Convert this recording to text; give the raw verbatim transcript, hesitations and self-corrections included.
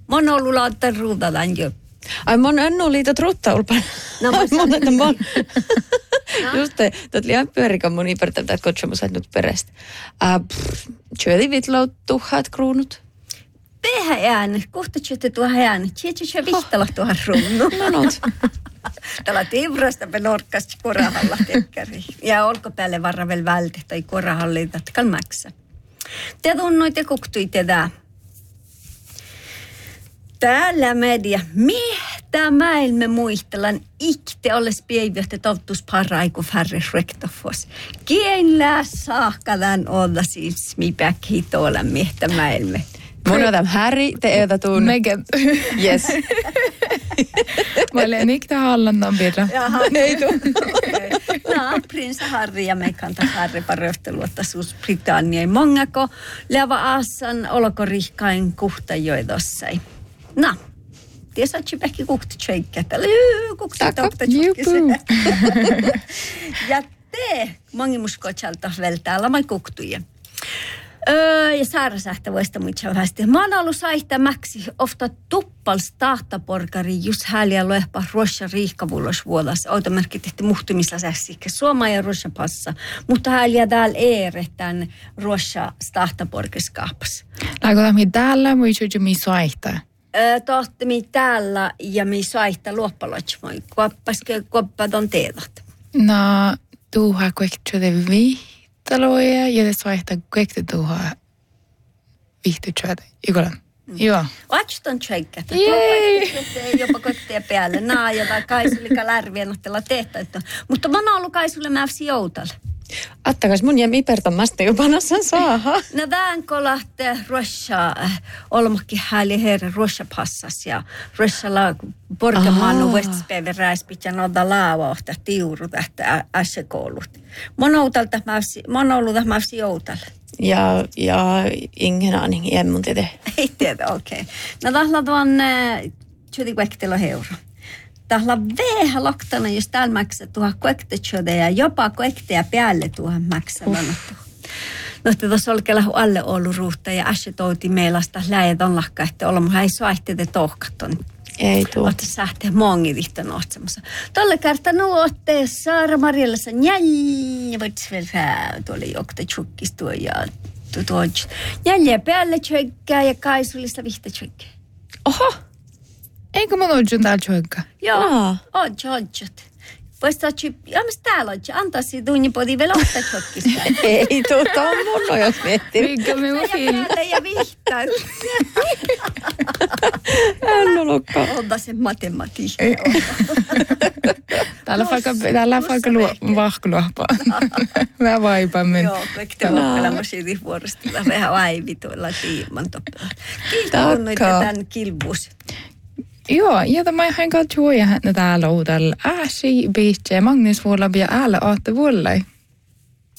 Mä oon ollut laittaa ruudalan jo. Ai mä oon ollut trutta ulpan. No mä sanon. Just det, tuot liian pyörikan mun ipertävät, että kotsomusat nyt perästä. Tjöði vitlaut tuhat kruunut. Pehän ääni, kohta tjötä tuohon ääni. Tjötä tjötä vihtala tuohon ruunut. No not. Tällä tivrasta me norkkasti korahalla tekkari. Ja olko päälle varra vielä vältä tai korahalle tatkal maksa. Te tunnoit ja kuktui tätä. Täällä media, mihtä maailma muistellaan ikte olles päivähtä tottus paraiku färre rektofos. Kienlää saakkadan olla siis mi päkki tuolla mihtä maailma. Mun otan Harry, te ötä tuun. Megan. Yes. Mä olen ikta hallannan pidä. Jaha. Ei tuu. No, prinssa Harry ja me kantaa Harry paröhteluotta suus Britannia. Mongako leva asan olko rihkain kuhta joidossai. No, ties ootsi päkki kuhta tjöikkä. Täällä kuhta tokta tjökkisä. Ja te, mongi muskotsalta vielä täällä mai kuhtuja. Öö, ja Saara sähtä voista muitsa vähästi. Mä oon ollut säihtämäksi ofta tuppals tahtaporkari just häliä loehpa ruossa riihkavullos vuodas. Automerkki tehty muhtumissa sähsikä Suoma ja ruossa passa. Mutta häliä täällä eere tän ruossa tahtaporkiskaapas. Laikotaan täällä, mutta ei mi säihtä. Öö, tohtami täällä ja mi säihtä luoppalotsmoi. Kuoppaske kuoppat on teedat. No, tuuha kuektsöde vii. Taloja ja tässä vaihtaa kaikki tuohon viihtytsyötä. Ikola. Mm. Joo. Vatston tjöikkä. Jei! Jopa koitteja päälle. Naa, jota kaisulika lärviä nohtella tehtä. Mutta mä oon ollut kaisulle mävsi joutalla. Attakas mun jäm ipertomasta jopa nassan saaha. No tämän kolahte Ruossa olmakki häli herra Ruossa passas ja Ruossalla porkamaannu Westpäivän räispit ja noita laavaohta tiuru tähtä ässekoulut. Mä oon ollut tähmävsi joutalla. Ja, ja ingen aning, en mun tiedä. Ei tiedä, okei. Okay. No tahla tuon tjöti kuektelo heuro. Tahla veehän loktana, jos täällä maksaa tuohon kuektetjöde ja jopa kuekteja päälle tuohon maksaa. No, että tuossa olkella alle ollut ruuhta ja äsken touti meilasta läjät on lakka, että olemme ei soahteet tohkaton. Ei tuu. Otta sähtee mongi vihtan ootsamassa. Tolle kertaa nuotte Saara Marjallassa njälj, voits vielä tuolle jokta tjukkistua ja tuots. Njäljiä päälle tjökkää ja kaisulista vihta tjökkää. Oho! Eikö mun odjun täällä tjökkä? Joo, odj, odjut. Voisi otsi, ja mis täällä odj, antaisi tunnin podi vielä ottaa tjökkistä. Ei tuu, tää on mun jos miettii. Mikä me on film? Ja päälle ja vihtaa. En ollutkaan. Ota se matematiikka. Täällä on vaikka vahkuluopaa. Vähän vaipaamme. Joo, kaikki loppelemme siitä vuorosta. Vähän vaivituilla tiiman toppella. Kiitos noita tämän kilbus. Joo, ja tämä ihan kautta juoja täällä uudella. Ääsi, biitse, Magnus vuolla ja äällä aatte vuolla.